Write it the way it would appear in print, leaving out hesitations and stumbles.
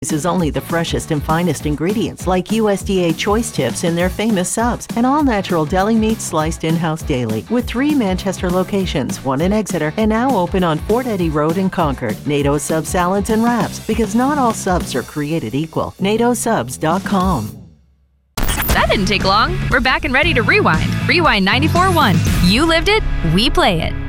uses only the freshest and finest ingredients like USDA choice tips in their famous subs and all natural deli meats sliced in-house daily. With 3 Manchester locations, 1 in Exeter, and now open on Fort Eddie Road in Concord. NATO Sub Salads and Wraps, because not all subs are created equal. NATOSubs.com. That didn't take long. We're back and ready to rewind. Rewind 94.1. You lived it, we play it.